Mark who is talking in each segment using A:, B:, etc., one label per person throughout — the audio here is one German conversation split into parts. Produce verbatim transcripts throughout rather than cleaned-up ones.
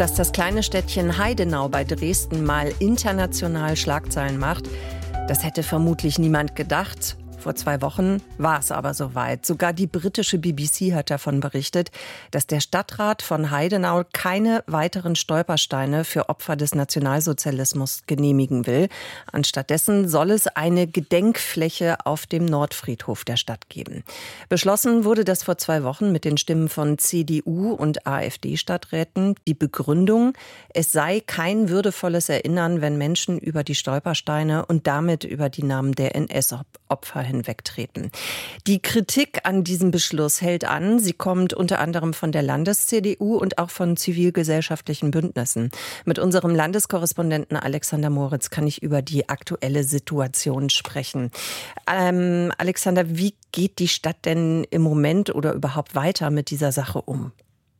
A: Dass das kleine Städtchen Heidenau bei Dresden mal international Schlagzeilen macht, das hätte vermutlich niemand gedacht. Vor zwei Wochen war es aber soweit. Sogar die britische B B C hat davon berichtet, dass der Stadtrat von Heidenau keine weiteren Stolpersteine für Opfer des Nationalsozialismus genehmigen will. Anstattdessen soll es eine Gedenkfläche auf dem Nordfriedhof der Stadt geben. Beschlossen wurde das vor zwei Wochen mit den Stimmen von C D U und AfD-Stadträten. Die Begründung: Es sei kein würdevolles Erinnern, wenn Menschen über die Stolpersteine und damit über die Namen der N S-Opfer hinwegtreten. Die Kritik an diesem Beschluss hält an. Sie kommt unter anderem von der Landes-C D U und auch von zivilgesellschaftlichen Bündnissen. Mit unserem Landeskorrespondenten Alexander Moritz kann ich über die aktuelle Situation sprechen. Ähm, Alexander, wie geht die Stadt denn im Moment oder überhaupt weiter mit dieser Sache um?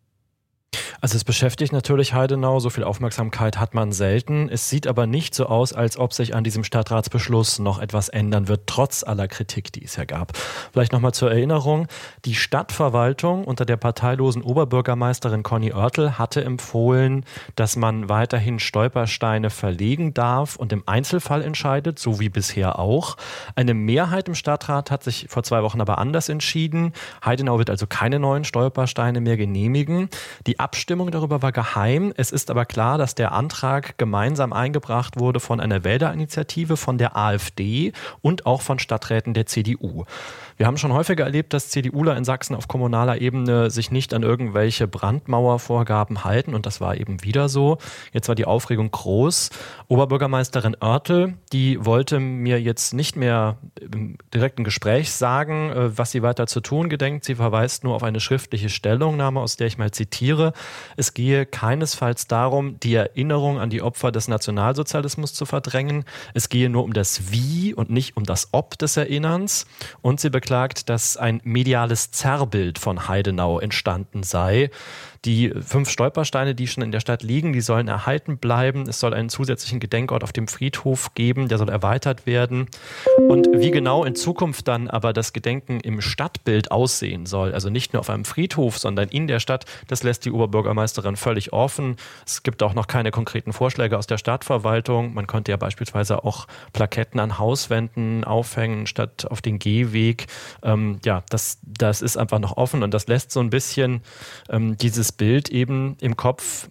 B: Also es beschäftigt natürlich Heidenau, so viel Aufmerksamkeit hat man selten. Es sieht aber nicht so aus, als ob sich an diesem Stadtratsbeschluss noch etwas ändern wird, trotz aller Kritik, die es ja gab. Vielleicht nochmal zur Erinnerung: Die Stadtverwaltung unter der parteilosen Oberbürgermeisterin Conny Oertel hatte empfohlen, dass man weiterhin Stolpersteine verlegen darf und im Einzelfall entscheidet, so wie bisher auch. Eine Mehrheit im Stadtrat hat sich vor zwei Wochen aber anders entschieden. Heidenau wird also keine neuen Stolpersteine mehr genehmigen. Die Abstimmung darüber war geheim. Es ist aber klar, dass der Antrag gemeinsam eingebracht wurde von einer Wählerinitiative, von der AfD und auch von Stadträten der C D U. Wir haben schon häufiger erlebt, dass CDUler in Sachsen auf kommunaler Ebene sich nicht an irgendwelche Brandmauervorgaben halten, und das war eben wieder so. Jetzt war die Aufregung groß. Oberbürgermeisterin Oertel, die wollte mir jetzt nicht mehr im direkten Gespräch sagen, was sie weiter zu tun gedenkt. Sie verweist nur auf eine schriftliche Stellungnahme, aus der ich mal zitiere: Es gehe keinesfalls darum, die Erinnerung an die Opfer des Nationalsozialismus zu verdrängen. Es gehe nur um das Wie und nicht um das Ob des Erinnerns. Und sie beklagt, dass ein mediales Zerrbild von Heidenau entstanden sei. Die fünf Stolpersteine, die schon in der Stadt liegen, die sollen erhalten bleiben. Es soll einen zusätzlichen Gedenkort auf dem Friedhof geben, der soll erweitert werden. Und wie genau in Zukunft dann aber das Gedenken im Stadtbild aussehen soll, also nicht nur auf einem Friedhof, sondern in der Stadt, das lässt die Oberbürgermeisterin völlig offen. Es gibt auch noch keine konkreten Vorschläge aus der Stadtverwaltung. Man könnte ja beispielsweise auch Plaketten an Hauswänden aufhängen statt auf den Gehweg. Ähm, ja, das, das ist einfach noch offen, und das lässt so ein bisschen ähm, dieses Bild eben im Kopf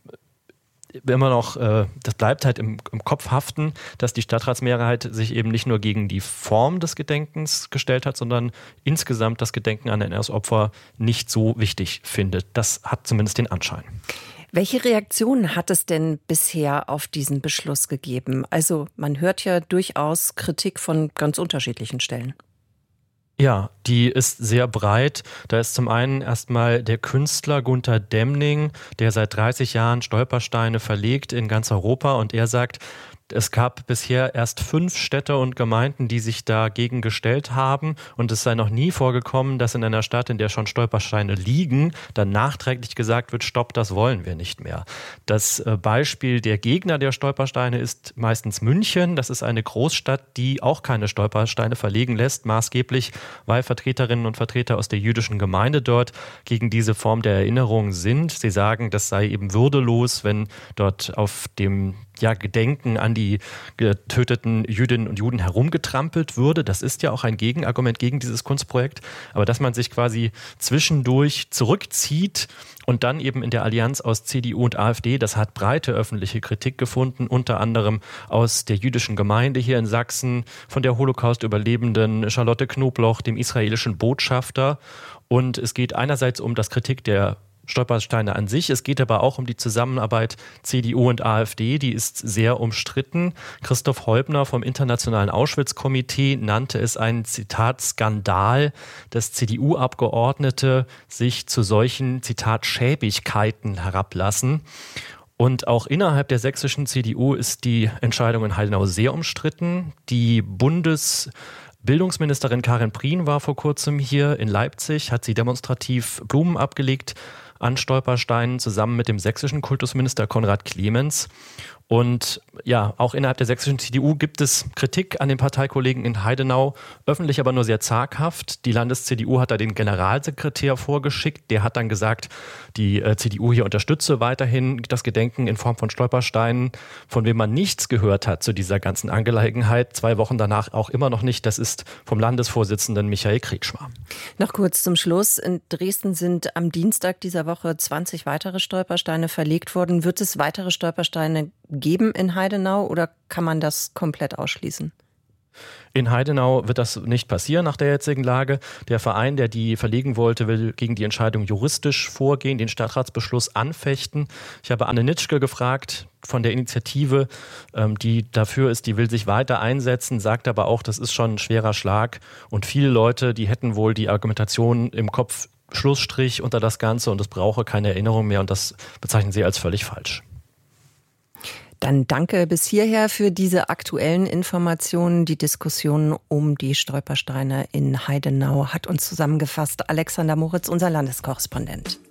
B: immer noch, äh, das bleibt halt im, im Kopf haften, dass die Stadtratsmehrheit sich eben nicht nur gegen die Form des Gedenkens gestellt hat, sondern insgesamt das Gedenken an N S-Opfer nicht so wichtig findet. Das hat zumindest den Anschein.
A: Welche Reaktionen hat es denn bisher auf diesen Beschluss gegeben? Also man hört ja durchaus Kritik von ganz unterschiedlichen Stellen.
B: Ja, die ist sehr breit. Da ist zum einen erstmal der Künstler Gunter Demning, der seit dreißig Jahren Stolpersteine verlegt in ganz Europa, und er sagt, es gab bisher erst fünf Städte und Gemeinden, die sich dagegen gestellt haben, und es sei noch nie vorgekommen, dass in einer Stadt, in der schon Stolpersteine liegen, dann nachträglich gesagt wird: Stopp, das wollen wir nicht mehr. Das Beispiel der Gegner der Stolpersteine ist meistens München. Das ist eine Großstadt, die auch keine Stolpersteine verlegen lässt, maßgeblich, weil Vertreterinnen und Vertreter aus der jüdischen Gemeinde dort gegen diese Form der Erinnerung sind. Sie sagen, das sei eben würdelos, wenn dort auf dem ja, Gedenken an die getöteten Jüdinnen und Juden herumgetrampelt würde. Das ist ja auch ein Gegenargument gegen dieses Kunstprojekt. Aber dass man sich quasi zwischendurch zurückzieht und dann eben in der Allianz aus C D U und AfD, das hat breite öffentliche Kritik gefunden, unter anderem aus der jüdischen Gemeinde hier in Sachsen, von der Holocaust-Überlebenden Charlotte Knobloch, dem israelischen Botschafter. Und es geht einerseits um das Kritik der Stolpersteine an sich. Es geht aber auch um die Zusammenarbeit C D U und AfD, die ist sehr umstritten. Christoph Heubner vom Internationalen Auschwitz-Komitee nannte es einen, Zitat, Skandal, dass C D U-Abgeordnete sich zu solchen, Zitat, Schäbigkeiten herablassen. Und auch innerhalb der sächsischen C D U ist die Entscheidung in Heidenau sehr umstritten. Die Bundes Bildungsministerin Karin Prien war vor kurzem hier in Leipzig, hat sie demonstrativ Blumen abgelegt an Stolpersteinen zusammen mit dem sächsischen Kultusminister Konrad Clemens. Und ja, auch innerhalb der sächsischen C D U gibt es Kritik an den Parteikollegen in Heidenau, öffentlich aber nur sehr zaghaft. Die Landes-C D U hat da den Generalsekretär vorgeschickt. Der hat dann gesagt, die äh, C D U hier unterstütze weiterhin das Gedenken in Form von Stolpersteinen, von wem man nichts gehört hat zu dieser ganzen Angelegenheit. Zwei Wochen danach auch immer noch nicht. Das ist vom Landesvorsitzenden Michael Kretschmer.
A: Noch kurz zum Schluss. In Dresden sind am Dienstag dieser Woche zwanzig weitere Stolpersteine verlegt worden. Wird es weitere Stolpersteine geben in Heidenau oder kann man das komplett ausschließen?
B: In Heidenau wird das nicht passieren nach der jetzigen Lage. Der Verein, der die verlegen wollte, will gegen die Entscheidung juristisch vorgehen, den Stadtratsbeschluss anfechten. Ich habe Anne Nitschke gefragt von der Initiative, die dafür ist, die will sich weiter einsetzen, sagt aber auch, das ist schon ein schwerer Schlag. Und viele Leute, die hätten wohl die Argumentation im Kopf, Schlussstrich unter das Ganze und es brauche keine Erinnerung mehr und das bezeichnen sie als völlig falsch.
A: Dann danke bis hierher für diese aktuellen Informationen. Die Diskussion um die Stolpersteine in Heidenau hat uns zusammengefasst Alexander Moritz, unser Landeskorrespondent.